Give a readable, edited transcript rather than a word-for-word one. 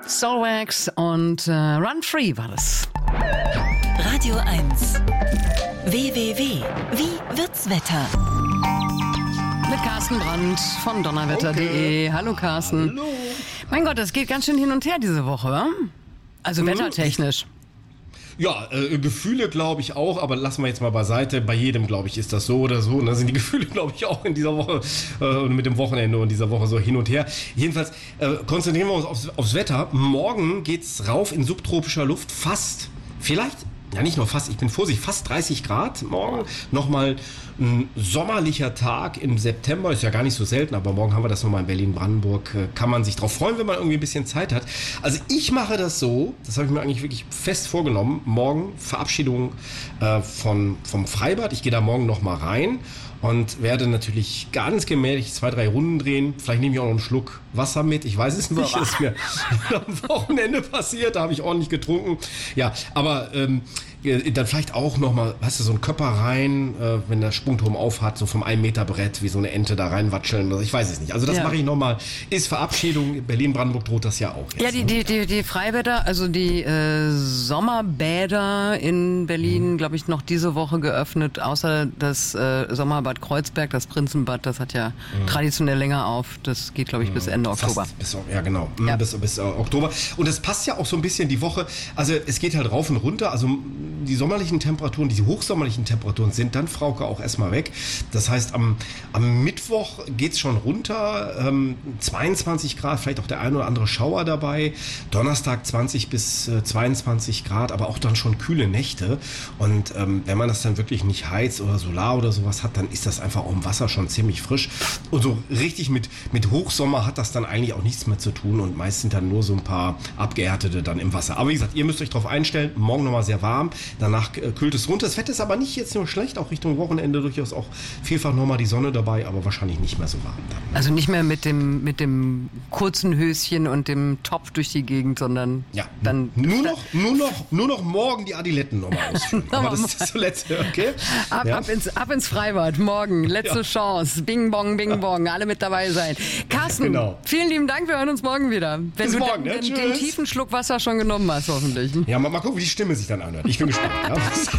Soulwax und Run Free war das. Radio 1. www. Wie wird's Wetter? Mit Carsten Brandt von donnerwetter.de. Okay. Hallo Carsten. Hallo. Mein Gott, das geht ganz schön hin und her diese Woche, wa? Also wettertechnisch. Ja, Gefühle glaube ich auch, aber lassen wir jetzt mal beiseite. Bei jedem, glaube ich, ist das so oder so. Und da sind die Gefühle, glaube ich, auch in dieser Woche mit dem Wochenende und dieser Woche so hin und her. Jedenfalls konzentrieren wir uns aufs Wetter. Morgen geht's rauf in subtropischer Luft ja nicht nur fast, ich bin vorsichtig, fast 30 Grad morgen. Nochmal ein sommerlicher Tag im September, ist ja gar nicht so selten, aber morgen haben wir das nochmal in Berlin-Brandenburg. Kann man sich drauf freuen, wenn man irgendwie ein bisschen Zeit hat. Also ich mache das so, das habe ich mir eigentlich wirklich fest vorgenommen, morgen Verabschiedung vom Freibad. Ich gehe da morgen nochmal rein und werde natürlich ganz gemächlich 2-3 Runden drehen. Vielleicht nehme ich auch noch einen Schluck Wasser mit. Ich weiß es nicht, ist mir am Wochenende passiert. Da habe ich ordentlich getrunken. Ja, aber dann vielleicht auch nochmal, weißt du, so ein Körper rein, wenn der Sprungturm aufhat, so vom 1-Meter-Brett, wie so eine Ente da reinwatscheln. Ich weiß es nicht. Also das mache ich nochmal. Ist Verabschiedung. Berlin-Brandenburg droht das ja auch jetzt. Ja, die Freibäder, also die Sommerbäder in Berlin, glaube ich, noch diese Woche geöffnet, außer das Sommerbad Kreuzberg, das Prinzenbad, das hat ja traditionell länger auf. Das geht, glaube ich, bis Ende Oktober. Ja, genau. Ja. Bis Oktober. Und das passt ja auch so ein bisschen die Woche. Also es geht halt rauf und runter. Also die sommerlichen Temperaturen, diese hochsommerlichen Temperaturen sind dann, Frauke, auch erstmal weg. Das heißt, am Mittwoch geht es schon runter. 22 Grad, vielleicht auch der ein oder andere Schauer dabei. Donnerstag 20 bis 22 Grad, aber auch dann schon kühle Nächte. Und wenn man das dann wirklich nicht heizt oder Solar oder sowas hat, dann ist das einfach auch im Wasser schon ziemlich frisch. Und so richtig mit Hochsommer hat das dann eigentlich auch nichts mehr zu tun. Und meist sind dann nur so ein paar Abgehärtete dann im Wasser. Aber wie gesagt, ihr müsst euch darauf einstellen. Morgen nochmal sehr warm. Danach kühlt es runter. Das Wetter ist aber nicht jetzt nur schlecht. Auch Richtung Wochenende durchaus auch vielfach nochmal die Sonne dabei. Aber wahrscheinlich nicht mehr so warm dann. Also nicht mehr mit dem kurzen Höschen und dem Top durch die Gegend, sondern dann nur noch morgen die Adiletten nochmal ausführen. Aber das ist das letzte, okay? Ab ins Freibad. Morgen. Letzte Chance. Bing, bong, bing, bong. Alle mit dabei sein. Carsten, vielen lieben Dank. Wir hören uns morgen wieder. Wenn du den tiefen Schluck Wasser schon genommen hast, hoffentlich. Ja, mal gucken, wie die Stimme sich dann anhört. Ich bin gespannt. Ja.